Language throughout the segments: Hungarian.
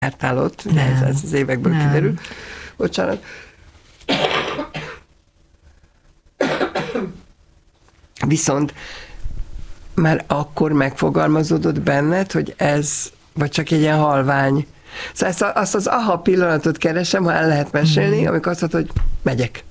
jártál ott, ez az évekből kiderül. Bocsánat. Viszont már akkor megfogalmazódott benned, hogy ez, vagy csak egy ilyen halvány. Szóval azt az aha pillanatot keresem, ha el lehet mesélni, amikor azt mondod, hogy megyek.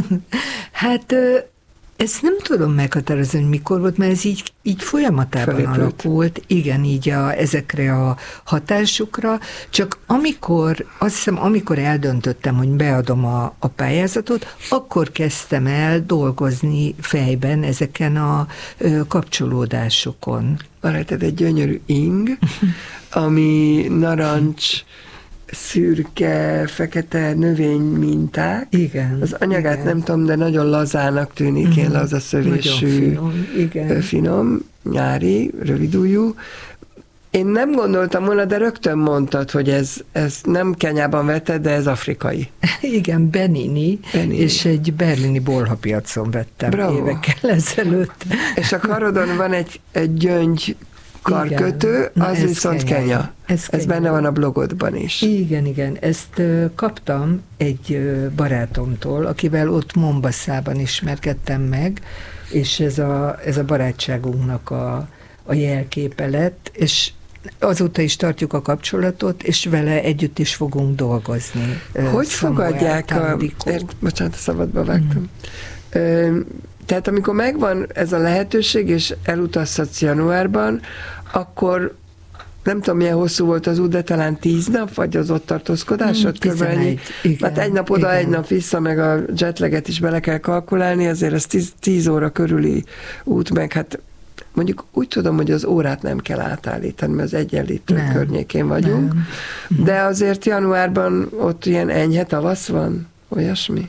Hát ezt nem tudom meghatározni, hogy mikor volt, mert ez így folyamatában Felépült. alakult, igen, így ezekre a hatásokra, csak azt hiszem, amikor eldöntöttem, hogy beadom a pályázatot, akkor kezdtem el dolgozni fejben ezeken a kapcsolódásokon. Van rajtad egy gyönyörű ing, ami narancs, szürke, fekete növény minták. Igen. Az anyagát nem tudom, de nagyon lazának tűnik, ilyen lazaszövésű, finom, nyári, rövidujjú. Én nem gondoltam volna, de rögtön mondtad, hogy ez nem Kenyában vetted, de ez afrikai. Igen, Benini, és egy berlini bolhapiacon vettem évekkel ezelőtt. És a karodon van egy gyöngy karkötő, az viszont Kenya. Ez benne van a blogodban is. Igen. Ezt kaptam egy barátomtól, akivel ott Mombaszában ismerkedtem meg, és ez a barátságunknak a jelképe lett, és azóta is tartjuk a kapcsolatot, és vele együtt is fogunk dolgozni. Hogy fogadják bocsánat, szabadba vágtam. Tehát amikor megvan ez a lehetőség, és elutazhatsz januárban, akkor nem tudom, milyen hosszú volt az út, de talán 10 nap, vagy az ott tartózkodásod? 11, hát egy nap oda, egy nap vissza, meg a jetlaget is bele kell kalkulálni, azért ez 10 óra körüli út, meg hát mondjuk úgy tudom, hogy az órát nem kell átállítani, mert az Egyenlítő környékén vagyunk, de azért januárban ott ilyen enyhe tavasz van, olyasmi?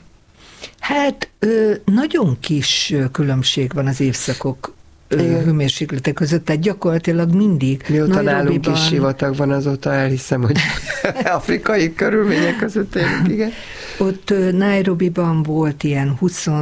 Hát nagyon kis különbség van az évszakok hőmérsékletek között, tehát gyakorlatilag mindig. Mióta nálunk is sivatag van, azóta elhiszem, hogy afrikai körülmények között élünk, igen. Ott Nairobiban volt ilyen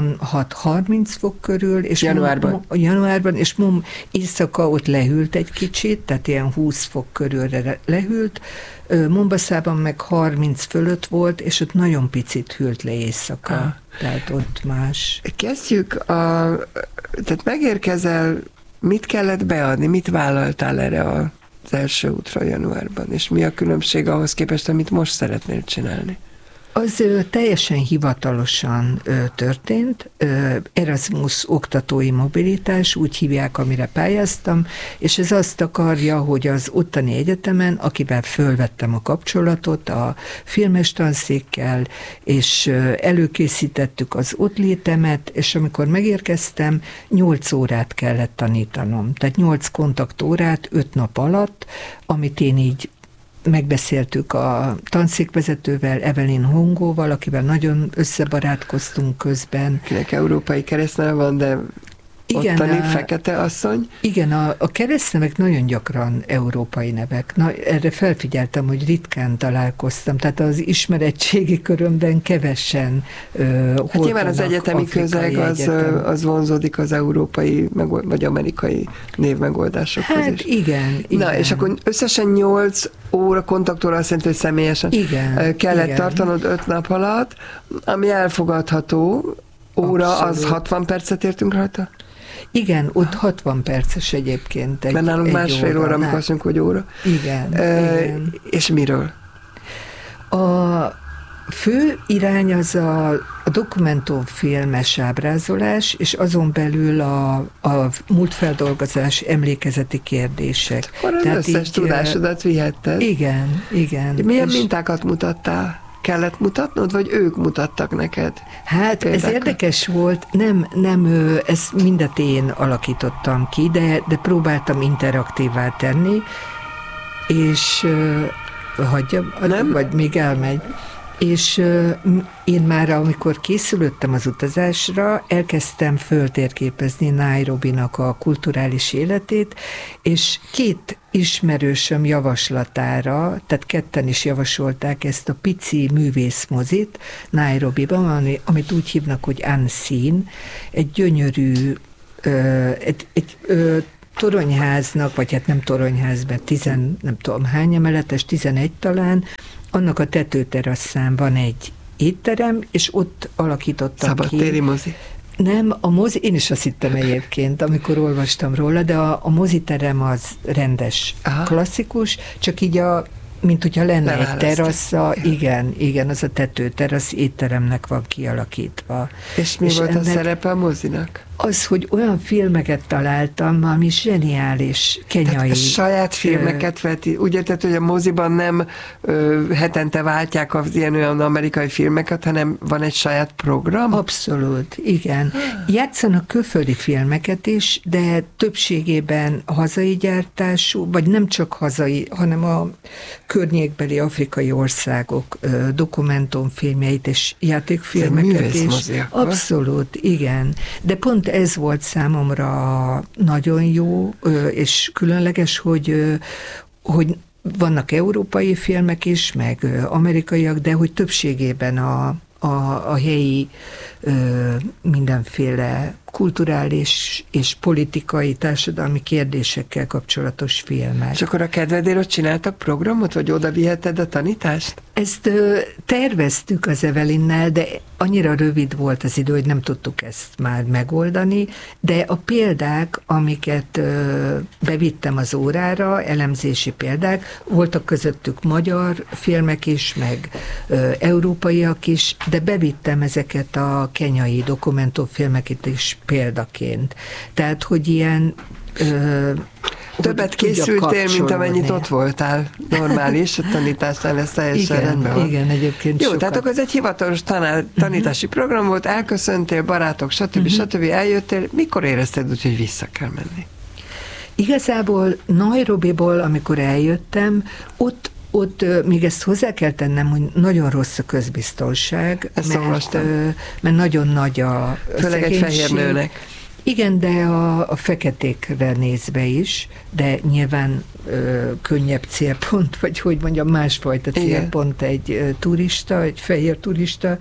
26-30 fok körül, és januárban, és éjszaka ott lehűlt egy kicsit, tehát ilyen 20 fok körülre lehűlt, Mombaszában meg 30 fölött volt, és ott nagyon picit hűlt le éjszaka, tehát ott más. Kezdjük, tehát megérkezel, mit kellett beadni, mit vállaltál erre az első útra januárban, és mi a különbség ahhoz képest, amit most szeretnél csinálni? Az teljesen hivatalosan történt, Erasmus oktatói mobilitás, úgy hívják, amire pályáztam, és ez azt akarja, hogy az ottani egyetemen, akivel fölvettem a kapcsolatot a filmes tanszékkel, és előkészítettük az ott létemet, és amikor megérkeztem, 8 órát kellett tanítanom. Tehát 8 kontaktórát 5 nap alatt, amit én így megbeszéltük a tanszékvezetővel, Evelyn Hongóval, akivel nagyon összebarátkoztunk közben. Kinek európai keresztneve van, de igen, ottani fekete asszony? Igen, a keresztnevek nagyon gyakran európai nevek. Na, erre felfigyeltem, hogy ritkán találkoztam, tehát az ismeretségi körömben kevesen hát nyilván az egyetemi közeg az vonzódik az európai vagy amerikai névmegoldásokhoz hát is. Igen. Na, és akkor összesen 8 óra kontaktóra azt jelenti, hogy személyesen kellett tartanod 5 nap alatt, ami elfogadható. Óra, abszolút. Az 60 percet értünk rajta? Igen, ott 60 perces egyébként. Mert nálunk másfél óra, amikor azt mondjuk, hogy óra. Igen. És miről? A fő irány az a dokumentumfilmes ábrázolás, és azon belül a múltfeldolgozás, emlékezeti kérdések. Akkor az összes tudásodat vihetted. Igen. Milyen mintákat mutattál? Kellett mutatnod, vagy ők mutattak neked? Hát például? Ez érdekes volt, nem ezt mindet én alakítottam ki, de próbáltam interaktívvá tenni, és hagyjam, nem? Vagy még elmegy. És én már, amikor készülöttem az utazásra, elkezdtem föltérképezni Nairobinak a kulturális életét, és 2 ismerősöm javaslatára, tehát ketten is javasolták ezt a pici művészmozit Nairobiban, amit úgy hívnak, hogy Unseen, egy gyönyörű, toronyháznak, vagy hát nem toronyházban, nem tudom hány emeletes, 11 talán, annak a tetőterasszán van egy étterem, és ott alakítottak szabadtéri mozi. Nem, a mozi, én is azt hittem egyébként, amikor olvastam róla, de a moziterem az rendes, klasszikus, csak így mint hogyha lenne egy terasza, igen, az a tetőterasz étteremnek van kialakítva. És mi volt a szerepe a mozinak? Az, hogy olyan filmeket találtam, ami zseniális, kenyai. Tehát saját filmeket veti. Úgy érted, hogy a moziban nem hetente váltják az ilyen olyan amerikai filmeket, hanem van egy saját program? Abszolút, igen. Játszanak külföldi filmeket is, de többségében hazai gyártású, vagy nem csak hazai, hanem a környékbeli afrikai országok dokumentumfilmjeit és játékfilmeket is. Abszolút, igen. De pont ez volt számomra nagyon jó és különleges, hogy vannak európai filmek is, meg amerikaiak, de hogy többségében a helyi mindenféle kulturális és politikai, társadalmi kérdésekkel kapcsolatos filmek. És akkor a kedvedért csináltak programot, vagy oda viheted a tanítást? Ezt terveztük az Evelynnel, de annyira rövid volt az idő, hogy nem tudtuk ezt már megoldani, de a példák, amiket bevittem az órára, elemzési példák, voltak közöttük magyar filmek is, meg európaiak is, de bevittem ezeket a kenyai dokumentumfilmeket is példaként. Tehát, hogy ilyen többet készültél, mint amennyit ott voltál. Normális, a tanításnál ez teljesen rendben van. Igen, egyébként jó, sokat. tehát akkor ez egy hivatalos tanítási program volt, elköszöntél, barátok, stb. Eljöttél. Mikor érezted úgy, hogy vissza kell menni? Igazából Nairobiból, amikor eljöttem, ott még ezt hozzá kell tennem, hogy nagyon rossz a közbiztonság, mert nagyon nagy a főleg egy fehér nőnek. Igen, de a feketékre nézve is, de nyilván könnyebb célpont, vagy hogy mondjam, másfajta célpont egy turista, egy fehér turista,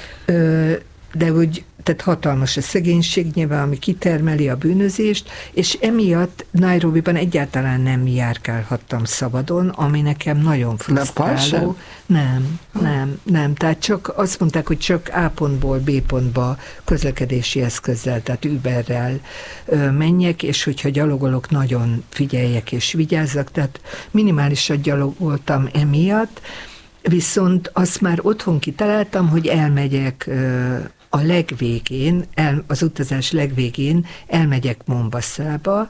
de úgy, tehát hatalmas a szegénység nyilván, ami kitermeli a bűnözést, és emiatt Nairobiban egyáltalán nem járkálhattam szabadon, ami nekem nagyon frusztráló. Nem. Tehát csak azt mondták, hogy csak A pontból B pontba közlekedési eszközzel, tehát Uberrel menjek, és hogyha gyalogolok, nagyon figyeljek és vigyázzak, tehát minimálisan gyalogoltam emiatt, viszont azt már otthon kitaláltam, hogy elmegyek a legvégén, az utazás legvégén elmegyek Mombaszába,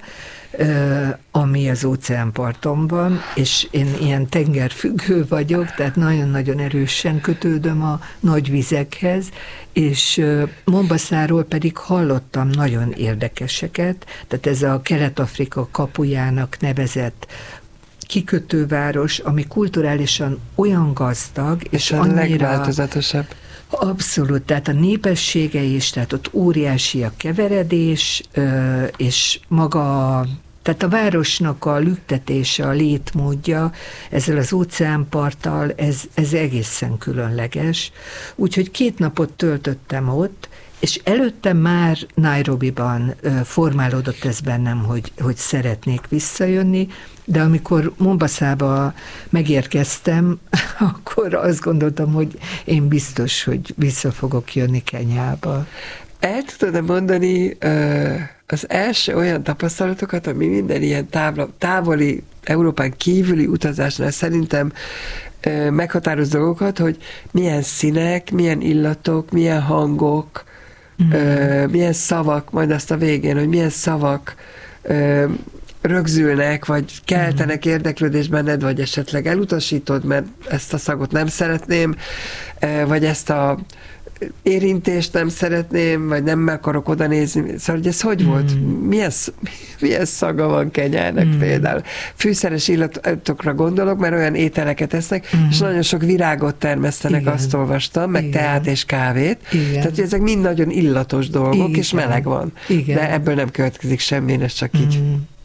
ami az óceánparton van, és én ilyen tengerfüggő vagyok, tehát nagyon-nagyon erősen kötődöm a nagy vizekhez, és Mombaszáról pedig hallottam nagyon érdekeseket, tehát ez a Kelet-Afrika kapujának nevezett kikötőváros, ami kulturálisan olyan gazdag, és a legváltozatosabb. Abszolút, tehát a népessége is, tehát ott óriási a keveredés, és maga, tehát a városnak a lüktetése, a létmódja ezzel az óceánparttal, ez egészen különleges. Úgyhogy 2 napot töltöttem ott, és előtte már Nairobiban formálódott ez bennem, hogy szeretnék visszajönni, de amikor Mombaszába megérkeztem, akkor azt gondoltam, hogy én biztos, hogy vissza fogok jönni Kenyába. El tudod mondani az első olyan tapasztalatokat, ami minden ilyen távoli, Európán kívüli utazásnál szerintem meghatároz dolgokat, hogy milyen színek, milyen illatok, milyen hangok, milyen szavak, majd azt a végén, hogy milyen szavak rögzülnek, vagy keltenek érdeklődést benned, vagy esetleg elutasítod, mert ezt a szagot nem szeretném, vagy ezt a érintést nem szeretném, vagy nem akarok oda nézni. Szóval, hogy ez hogy volt? Milyen szaga van Kenyának például? Fűszeres illatokra gondolok, mert olyan ételeket esznek, és nagyon sok virágot termesztenek, azt olvastam, meg teát és kávét. Tehát, hogy ezek mind nagyon illatos dolgok, és meleg van. De ebből nem következik semmi, ez csak így.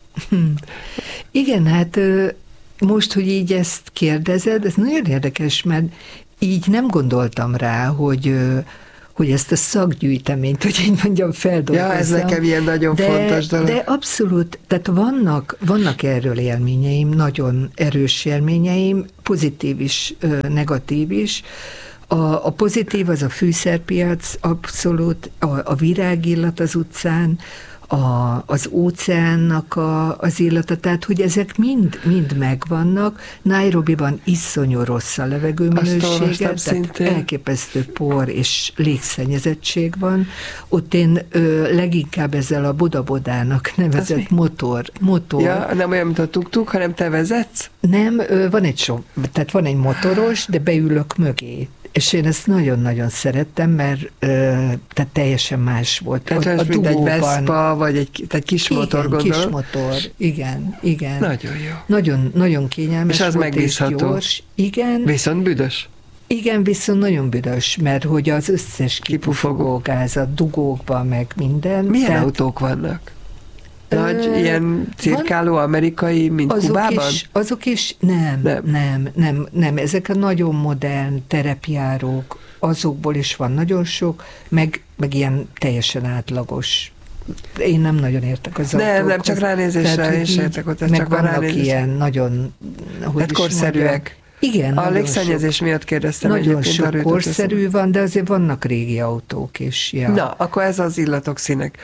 Igen, hát most, hogy így ezt kérdezed, ez nagyon érdekes, mert így nem gondoltam rá, hogy ezt a szakgyűjteményt, hogy így mondjam, feldolgozzam. Ja, ez nekem ilyen nagyon fontos dolog. De abszolút, tehát vannak erről élményeim, nagyon erős élményeim, pozitív is, negatív is. A pozitív az a fűszerpiac, abszolút, a virágillat az utcán, az óceánnak az illata, tehát hogy ezek mind megvannak. Nairobiban iszonyú rossz a levegőminősége, tehát elképesztő por és légszennyezettség van. Ott én leginkább ezzel a bodabodának nevezett motor. Ja, nem olyan, mint a tuk-tuk, hanem te vezetsz? Nem, van egy motoros, de beülök mögé. És én ezt nagyon-nagyon szerettem, mert tehát teljesen más volt. Tehát ez mint egy Vespa, vagy egy kis motor, gondolom? Kis motor, igen. Nagyon jó. Nagyon kényelmes. És az megbízható. Gyors. Igen. Viszont büdös. Igen, viszont nagyon büdös, mert hogy az összes kipufogó gáz a dugókban, meg minden. Milyen autók vannak? Nagy, ilyen cirkáló amerikai, mint Kubában? Azok is nem. Ezek a nagyon modern terepjárók, azokból is van nagyon sok, meg ilyen teljesen átlagos. Én nem nagyon értek az autókhoz. Nem, csak ránézésre is értek ott. Meg vannak ilyen nagyon, hát korszerűek. Igen, a légszennyezés miatt kérdeztem. Nagyon sok korszerű van, de azért vannak régi autók is. Ja. Na, akkor ez az illatok, színek.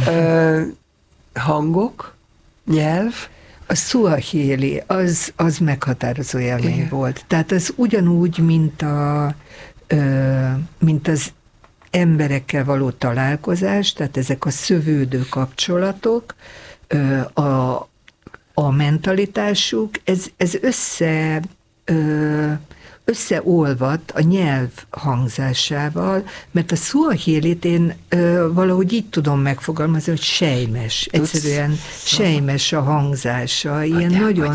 Hangok, nyelv. A Suahili, az meghatározó élmény volt. Tehát ez ugyanúgy, mint az emberekkel való találkozás, tehát ezek a szövődő kapcsolatok, a mentalitásuk, ez összeolvadt a nyelv hangzásával, mert a Suahilit én valahogy így tudom megfogalmazni, hogy sejmes. Egyszerűen sejmes a hangzása. Ilyen nagyon...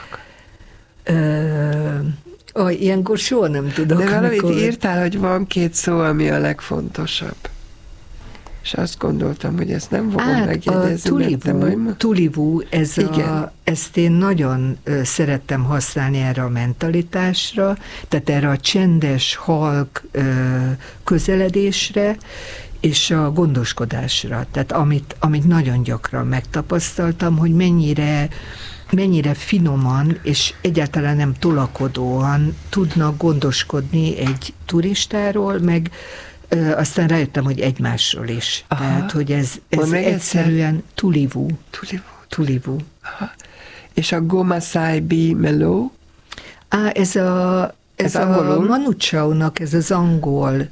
Ilyenkor soha nem tudok. De valamit írtál, hogy van 2 szó, ami a legfontosabb. És azt gondoltam, hogy ezt nem fogom megjegyezni. Tulivu, ezt én nagyon szerettem használni erre a mentalitásra, tehát erre a csendes, halk közeledésre, és a gondoskodásra. Tehát amit nagyon gyakran megtapasztaltam, hogy mennyire finoman és egyáltalán nem tolakodóan tudnak gondoskodni egy turistáról, meg aztán rájöttem, hogy egymásról is. Aha. Tehát, hogy ez egyszerűen tulivu. Aha. És a Go Masai Be Mellow? Ez a Manu Chao-nak ez az angol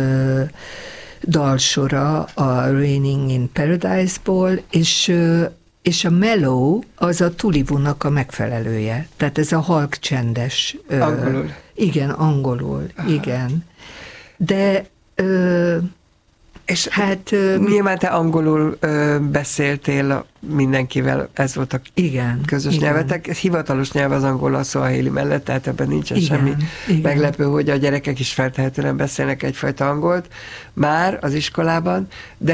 dalsora a Raining in Paradise-ból, és a mellow az a tulivunak a megfelelője. Tehát ez a halk csendes. Angolul. Igen, angolul. Aha. Igen. De és hát nyilván te angolul beszéltél mindenkivel, ez volt a közös nyelvetek. Hivatalos nyelv az angol a Suahili mellett, tehát ebben nincsen semmi meglepő, hogy a gyerekek is feltehetően beszélnek egyfajta angolt már az iskolában, de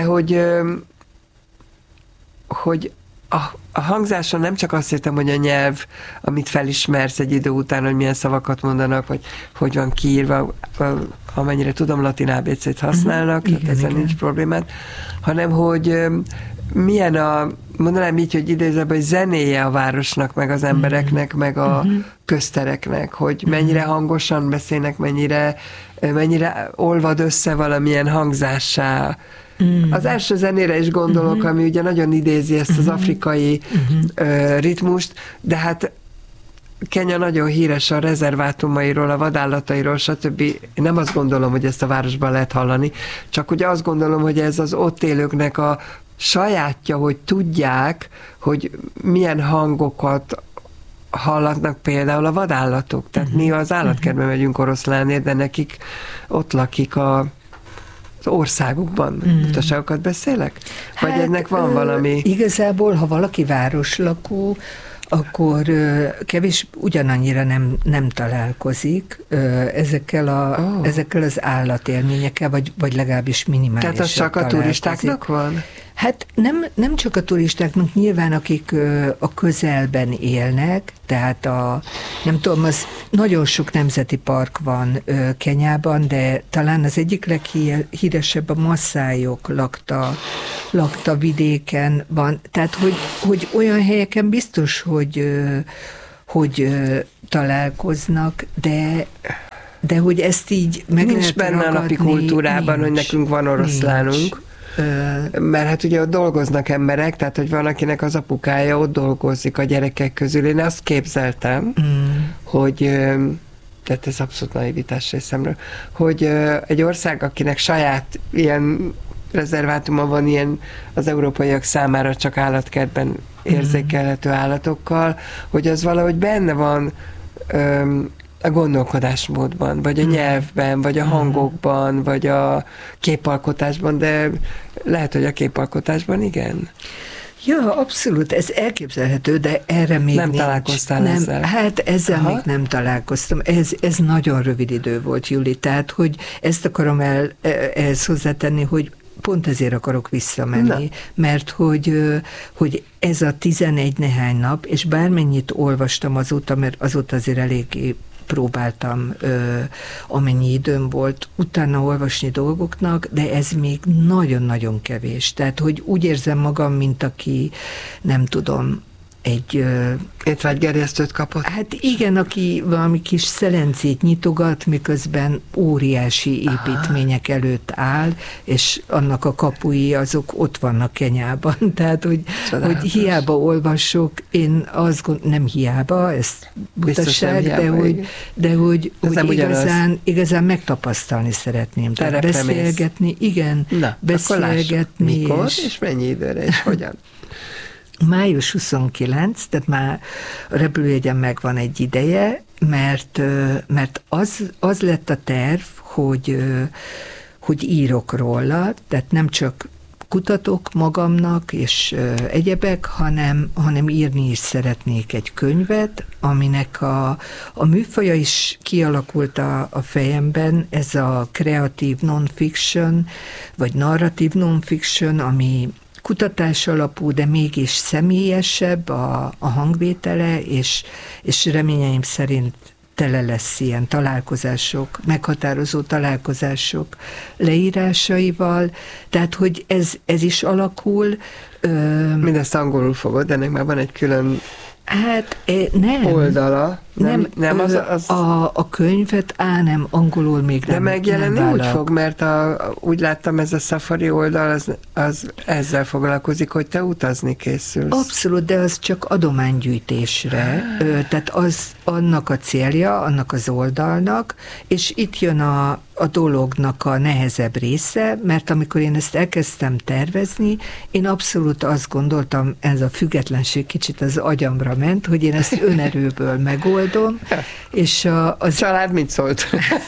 hogy a hangzáson nem csak azt értem, hogy a nyelv, amit felismersz egy idő után, hogy milyen szavakat mondanak, vagy hogy van kiírva, amennyire tudom, latin ABC-t használnak, tehát ezzel nincs problémát, hanem hogy milyen mondanám így, hogy idézőben, hogy zenéje a városnak, meg az embereknek, meg a köztereknek, hogy mennyire hangosan beszélnek, mennyire olvad össze valamilyen hangzássá. Az első zenére is gondolok, ami ugye nagyon idézi ezt az afrikai ritmust, de hát Kenya nagyon híres a rezervátumairól, a vadállatairól, stb. Én nem azt gondolom, hogy ezt a városban lehet hallani, csak ugye azt gondolom, hogy ez az ott élőknek a sajátja, hogy tudják, hogy milyen hangokat hallatnak például a vadállatok. Tehát mi az állatkertben megyünk oroszlánért, de nekik ott lakik az országukban. Utaságokat beszélek? Vagy ennek van valami? Igazából, ha valaki városlakó, akkor kevés, ugyanannyira nem találkozik ezekkel az állatélményekkel, vagy legalábbis minimálisan. Tehát az csak a turistáknak van? Hát nem csak a turistáknak, nyilván akik a közelben élnek, tehát nem tudom, az nagyon sok nemzeti park van Kenyában, de talán az egyik leghíresebb a masszájok lakta vidéken van. Tehát, hogy olyan helyeken biztos, hogy találkoznak, de hogy ezt így meg nincs lehet benne ragadni, a napi kultúrában, hogy nekünk van oroszlánunk. Mert hát ugye ott dolgoznak emberek, tehát hogy van, akinek az apukája ott dolgozik a gyerekek közül. Én azt képzeltem, hogy, tehát ez abszolút naivitás részemről, hogy egy ország, akinek saját ilyen rezervátuma van, ilyen az európaiak számára csak állatkertben érzékelhető állatokkal, hogy az valahogy benne van a gondolkodásmódban, vagy a nyelvben, vagy a hangokban, vagy a képalkotásban, de lehet, hogy a képalkotásban igen. Ja, abszolút, ez elképzelhető, de erre még nem találkoztál ezzel? Hát ezzel még nem találkoztam. Ez nagyon rövid idő volt, Juli, tehát, hogy ezt akarom ehhez hozzátenni, hogy pont ezért akarok visszamenni, mert hogy ez a 11 nehány nap, és bármennyit olvastam azóta, mert azóta azért eléggé próbáltam, amennyi időm volt utána olvasni dolgoknak, de ez még nagyon-nagyon kevés. Tehát, hogy úgy érzem magam, mint aki, nem tudom, egy... étvágygerjesztőt kapott? Hát igen, aki valami kis szelencét nyitogat, miközben óriási építmények előtt áll, és annak a kapui azok ott vannak Kenyában. Tehát, hogy hiába olvasok, én azt gondolom, nem hiába, ez butaság, de hogy igazán megtapasztalni szeretném. Tehát beszélgetni, igen, beszélgetni. Mikor és mennyi időre, és hogyan? Május 29, tehát már a repülőjegyen megvan egy ideje, mert az lett a terv, hogy írok róla, tehát nem csak kutatok magamnak és egyebek, hanem írni is szeretnék egy könyvet, aminek a műfaja is kialakult a fejemben, ez a kreatív non-fiction, vagy narratív non-fiction, ami kutatás alapú, de mégis személyesebb a hangvétele, és reményeim szerint tele lesz ilyen találkozások, meghatározó találkozások leírásaival, tehát, hogy ez is alakul. Mindezt angolul fogod, de ennek már van egy külön nem. oldala. Nem az... A könyvet, nem, angolul még nem. De megjelenni úgy fog, mert úgy láttam, ez a Safari oldal, az ezzel foglalkozik, hogy te utazni készülsz. Abszolút, de az csak adománygyűjtésre. Tehát az annak a célja, annak az oldalnak, és itt jön a dolognak a nehezebb része, mert amikor én ezt elkezdtem tervezni, én abszolút azt gondoltam, ez a függetlenség kicsit az agyamra ment, hogy én ezt önerőből megoldom, és a család mit szólt?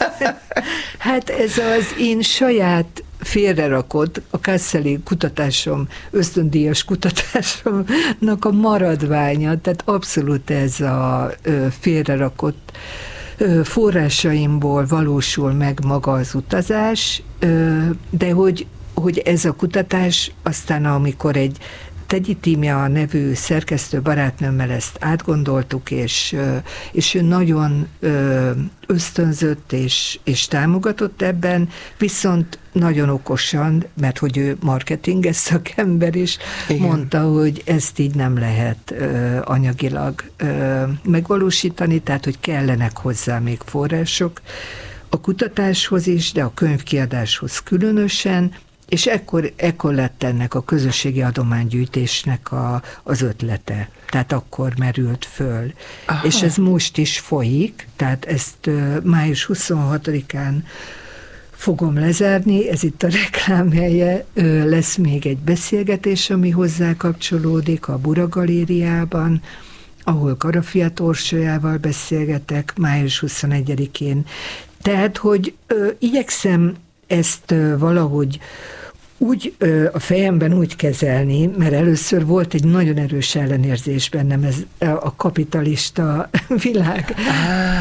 Hát ez az én saját félrerakott, a Kasseli kutatásom, ösztöndíjas kutatásomnak a maradványa, tehát abszolút ez a félrerakott forrásaimból valósul meg maga az utazás, de hogy ez a kutatás aztán, amikor egy Tegyi Tímea nevű szerkesztő barátnőmmel ezt átgondoltuk, és ő nagyon ösztönzött és támogatott ebben, viszont nagyon okosan, mert hogy ő marketinges szakember is, igen, mondta, hogy ezt így nem lehet anyagilag megvalósítani, tehát hogy kellenek hozzá még források a kutatáshoz is, de a könyvkiadáshoz különösen, és ekkor lett ennek a közösségi adománygyűjtésnek az ötlete. Tehát akkor merült föl. Aha. És ez most is folyik, tehát ezt május 26-án fogom lezárni, ez itt a reklámhelye, lesz még egy beszélgetés, ami hozzá kapcsolódik a Bura Galériában, ahol Karafiát Orsolyával beszélgetek május 21-én. Tehát, hogy igyekszem ezt valahogy úgy a fejemben úgy kezelni, mert először volt egy nagyon erős ellenérzés bennem, ez a kapitalista világ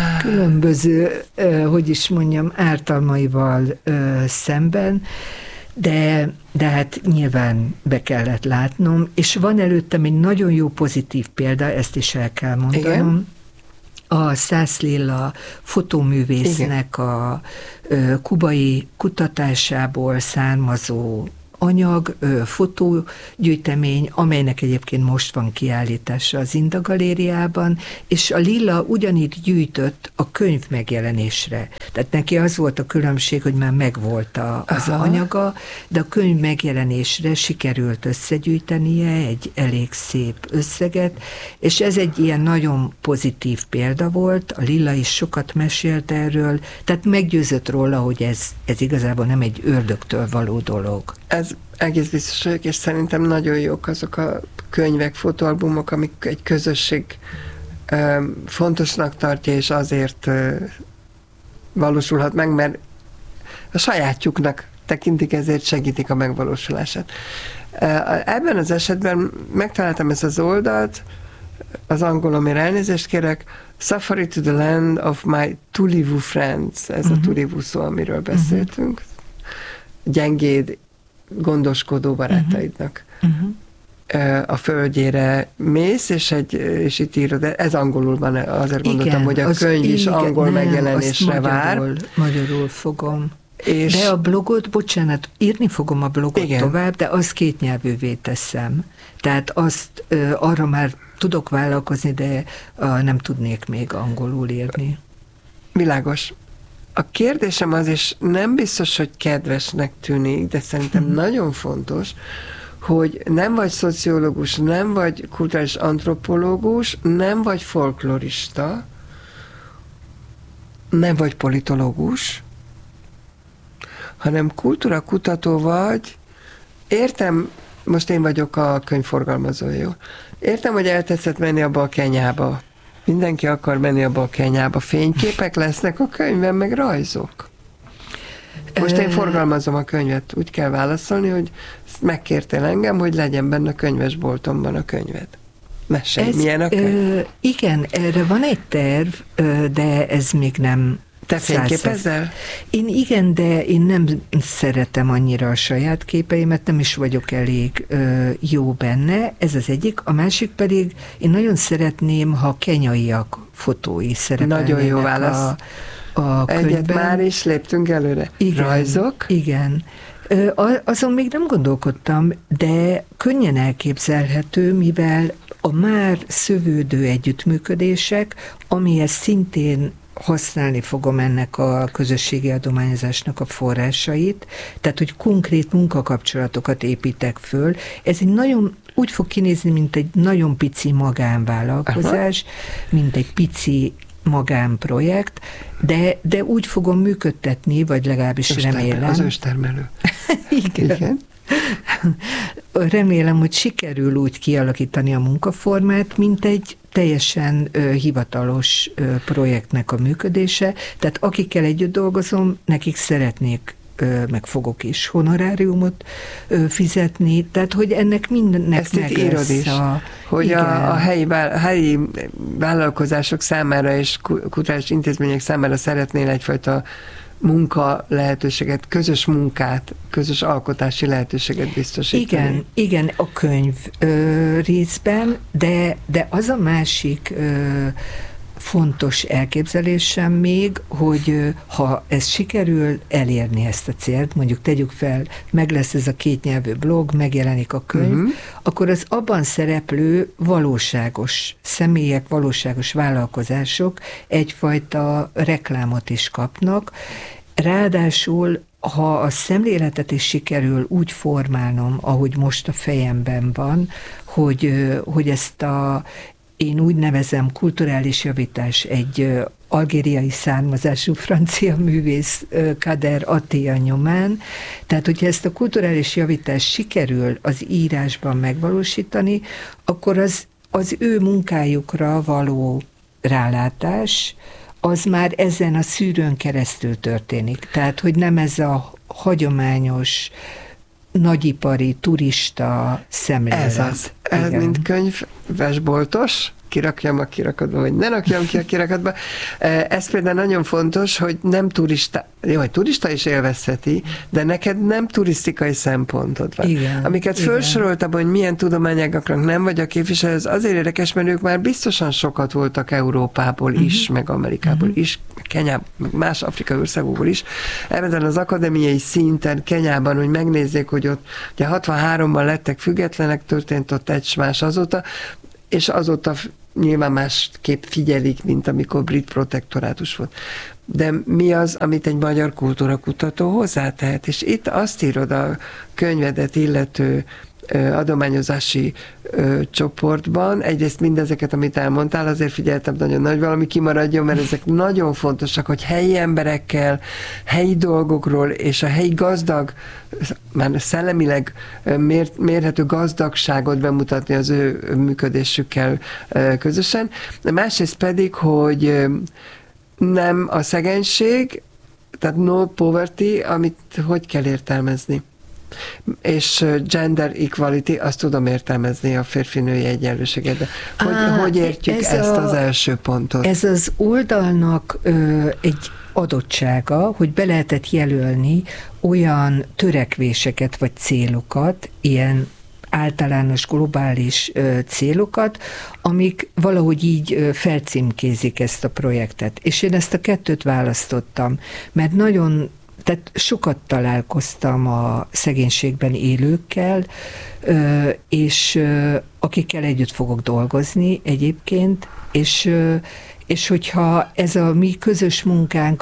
különböző, hogy is mondjam, ártalmaival szemben, de hát nyilván be kellett látnom, és van előttem egy nagyon jó pozitív példa, ezt is el kell mondanom. Igen. A Szász Lilla fotóművésznek a kubai kutatásából származó anyag, fotógyűjtemény, amelynek egyébként most van kiállítása az Inda Galériában, és a Lilla ugyanígy gyűjtött a könyv megjelenésre. Tehát neki az volt a különbség, hogy már megvolt az anyaga, de a könyv megjelenésre sikerült összegyűjtenie egy elég szép összeget, és ez egy ilyen nagyon pozitív példa volt, a Lilla is sokat mesélt erről, tehát meggyőzött róla, hogy ez igazából nem egy ördögtől való dolog. Ez egész biztos vagyok, és szerintem nagyon jók azok a könyvek, fotóalbumok, amik egy közösség fontosnak tartja, és azért valósulhat meg, mert a sajátjuknak tekintik, ezért segítik a megvalósulását. Ebben az esetben megtaláltam ezt az oldalt, az angolomért elnézést kérek, Safari to the Land of My Tulivu Friends, ez a Tulivu szó, amiről beszéltünk, gyengéd, gondoskodó barátaidnak a földjére mész, és itt írod, de ez angolul van, azért gondoltam, hogy a könyv is angol megjelenésre vár. Magyarul fogom. De a blogot, bocsánat, írni fogom a blogot tovább, de azt kétnyelvűvé teszem. Tehát azt arra már tudok vállalkozni, de nem tudnék még angolul írni. Világos. A kérdésem az, és nem biztos, hogy kedvesnek tűnik, de szerintem nagyon fontos, hogy nem vagy szociológus, nem vagy kulturális antropológus, nem vagy folklorista, nem vagy politológus, hanem kultúrakutató vagy. Értem, most én vagyok a könyvforgalmazója, jó? Értem, hogy eltetszett menni abba a kenyába. Mindenki akar menni abba a kenyába. Fényképek lesznek a könyvben, meg rajzok. Most én forgalmazom a könyvet. Úgy kell válaszolni, hogy megkértél engem, hogy legyen benne a könyvesboltomban a könyved. Mesélj, milyen a könyv? Igen, erre van egy terv, de ez még nem... Te fényképezel? Igen, de én nem szeretem annyira a saját képeimet, nem is vagyok elég jó benne, ez az egyik. A másik pedig, én nagyon szeretném, ha kenyaiak fotói szerepelnének. Nagyon jó válasz. A könyvben. Egyet már is léptünk előre. Igen, rajzok? Igen. Azon még nem gondolkodtam, de könnyen elképzelhető, mivel a már szövődő együttműködések, amihez szintén használni fogom ennek a közösségi adományozásnak a forrásait, tehát, hogy konkrét munkakapcsolatokat építek föl. Ez egy nagyon, úgy fog kinézni, mint egy nagyon pici magánvállalkozás, mint egy pici magánprojekt, de úgy fogom működtetni, vagy legalábbis remélem. Az őstermelő. Igen. Remélem, hogy sikerül úgy kialakítani a munkaformát, mint egy teljesen hivatalos projektnek a működése. Tehát akikkel együtt dolgozom, nekik szeretnék, meg fogok is honoráriumot fizetni, tehát hogy ennek mindennek ezt meg lesz is, hogy a helyi vállalkozások számára és kulturális intézmények számára szeretnél egyfajta munka lehetőséget, közös munkát, közös alkotási lehetőséget biztosítani. Igen, a könyv részben, de az a másik fontos elképzelésem még, hogy ha ez sikerül elérni ezt a célt, mondjuk tegyük fel, meg lesz ez a kétnyelvű blog, megjelenik a könyv, akkor az abban szereplő valóságos személyek, valóságos vállalkozások egyfajta reklámot is kapnak. Ráadásul, ha a szemléletet is sikerül úgy formálnom, ahogy most a fejemben van, hogy ezt én úgy nevezem kulturális javítás, egy algériai származású francia művész Kader Attia nyomán. Tehát, hogyha ezt a kulturális javítást sikerül az írásban megvalósítani, akkor az ő munkájukra való rálátás, az már ezen a szűrőn keresztül történik. Tehát, hogy nem ez a hagyományos nagyipari, turista szemlélet. Ez mint könyvesboltos, kirakjam a kirakatba, vagy ne rakjam ki a kirakatba. Ez például nagyon fontos, hogy nem turista, jó, hogy turista is élvezheti, de neked nem turisztikai szempontod van. Igen, amiket felsoroltam, hogy milyen tudományágaknak nem vagy a képviselő, ez azért érdekes, mert ők már biztosan sokat voltak Európából is, meg Amerikából is, Kenyából, meg más afrikai országokból is. Ebben az akadémiai szinten Kenyában, hogy megnézzék, hogy ott ugye 63-ban lettek függetlenek, történt ott egy-más azóta, és azóta nyilván másképp figyelik, mint amikor brit protektorátus volt. De mi az, amit egy magyar kultúrakutató hozzátehet? És itt azt írod a könyvedet illető adományozási csoportban. Egyrészt mindezeket, amit elmondtál, azért figyeltem nagyon nagy, valami kimaradjon, mert ezek nagyon fontosak, hogy helyi emberekkel, helyi dolgokról, és a helyi gazdag, már szellemileg mérhető gazdagságot bemutatni az ő működésükkel közösen. Másrészt pedig, hogy nem a szegénység, tehát no poverty, amit hogy kell értelmezni? És gender equality, azt tudom értelmezni, a férfi-női egyenlőséget, de hogy értjük ezt az első pontot? Ez az oldalnak egy adottsága, hogy be lehetett jelölni olyan törekvéseket vagy célokat, ilyen általános globális célokat, amik valahogy így felcímkézik ezt a projektet. És én ezt a kettőt választottam, mert tehát sokat találkoztam a szegénységben élőkkel, és akikkel együtt fogok dolgozni egyébként, és hogyha ez a mi közös munkánk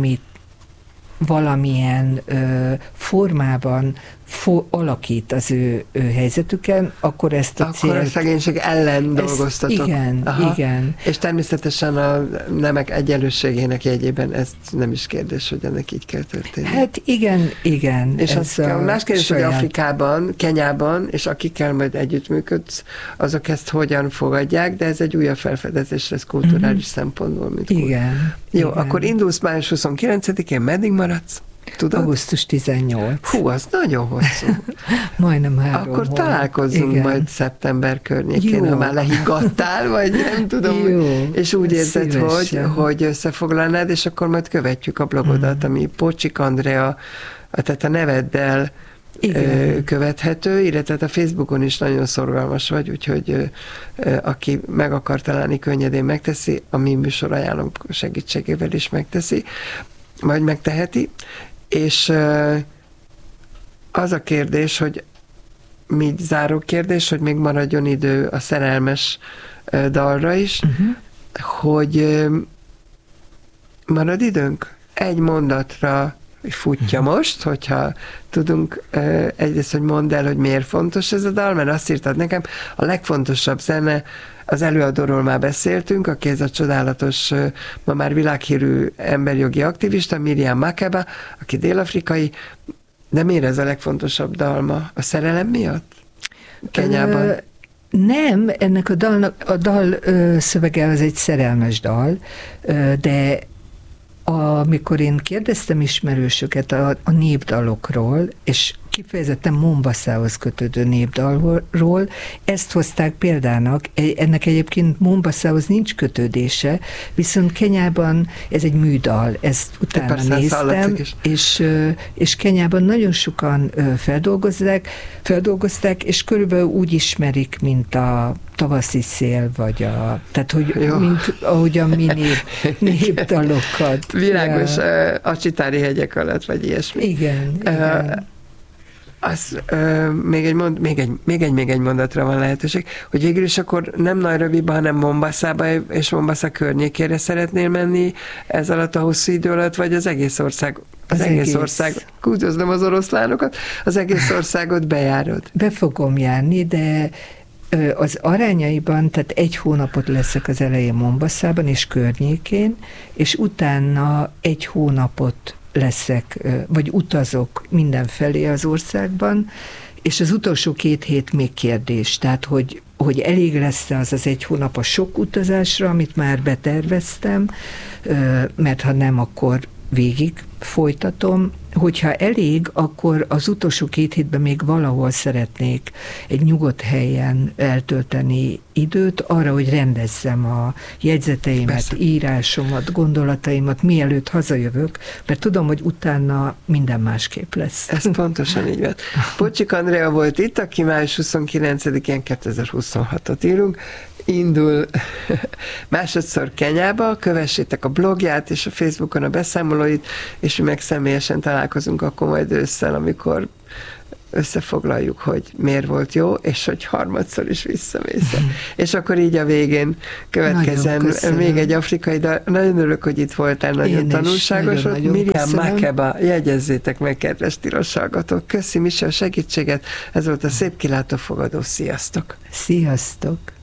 valamilyen formában alakít az ő helyzetüken, akkor ezt a célt... Akkor a szegénység ellen dolgoztatok. Igen. És természetesen a nemek egyenlőségének jegyében ez nem is kérdés, hogy ennek így kell történni. Hát igen. És az más kérdés, hogy Afrikában, Kenyában, és akikkel majd együttműködsz, azok ezt hogyan fogadják, de ez egy újabb felfedezés lesz kulturális szempontból, mint igen. Jó, akkor indulsz május 29-én, meddig maradsz? Tudod? Augusztus 18. Hú, az nagyon hosszú. Majdnem 3 Akkor találkozzunk majd szeptember környékén, ha már lehiggadtál, vagy nem tudom. Jó, és úgy érzed, hogy összefoglalnád, és akkor majd követjük a blogodat, ami Pocsik Andrea, tehát a neveddel követhető, illetve a Facebookon is nagyon szorgalmas vagy, úgyhogy aki meg akar találni, könnyedén megteszi, a mi műsorajánlónk segítségével is megteszi, majd megteheti, és az a kérdés, hogy még záró kérdés, hogy még maradjon idő a szerelmes dalra is, hogy marad időnk? Egy mondatra futja most, hogyha tudunk egyrészt, hogy mondd el, hogy miért fontos ez a dal, mert azt írtad nekem, a legfontosabb zene, az előadóról már beszéltünk, aki ez a csodálatos, ma már világhírű emberjogi aktivista, Miriam Makeba, aki dél-afrikai, de miért ez a legfontosabb dalma? A szerelem miatt? Kenyában? Nem, ennek a dal szövege az egy szerelmes dal, de amikor én kérdeztem ismerősöket a népdalokról, és kifejezetten Mombaszához kötődő népdalról, ezt hozták példának. Ennek egyébként Mombaszához nincs kötődése, viszont Kenyában ez egy műdal, ezt utána néztem, és Kenyában nagyon sokan feldolgozták, és körülbelül úgy ismerik, mint a tavaszi szél, vagy tehát, hogy mint ahogy a mi népdalokat. Világos, a Csitári hegyek alatt, vagy ilyesmi. Igen. Még egy mondatra van lehetőség, hogy végül is akkor nem Nairobiba, hanem Mombaszába és Mombasa környékére szeretnél menni ez alatt a hosszú idő alatt, vagy az egész ország? Az egész ország, kúgyoznom az oroszlánokat, az egész országot bejárod? Be fogom járni, de az arányaiban, tehát 1 hónapot leszek az elején Mombaszában és környékén, és utána 1 hónapot leszek, vagy utazok mindenfelé az országban, és az utolsó 2 hét még kérdés, tehát hogy elég lesz az 1 hónap a sok utazásra, amit már beterveztem, mert ha nem, akkor végig folytatom, hogyha elég, akkor az utolsó 2 hétben még valahol szeretnék egy nyugodt helyen eltölteni időt arra, hogy rendezzem a jegyzeteimet, persze, írásomat, gondolataimat, mielőtt hazajövök, mert tudom, hogy utána minden másképp lesz. Ez pontosan így van. Pocsik Andrea volt itt, aki május 29-én 2026-ot írunk, indul másodszor Kenyába, kövessétek a blogját és a Facebookon a beszámolóit, és mi meg személyesen találkozunk akkor majd ősszel, amikor összefoglaljuk, hogy miért volt jó, és hogy harmadszor is visszamész. És akkor így a végén következzen még egy afrikai, de nagyon örülök, hogy itt voltál, nagyon tanulságos volt. Miriam Makeba, jegyezzétek meg, kedves tilos hallgatók. Köszi, Misi, a segítséget, ez volt a Szép Kilátófogadó. Sziasztok! Sziasztok!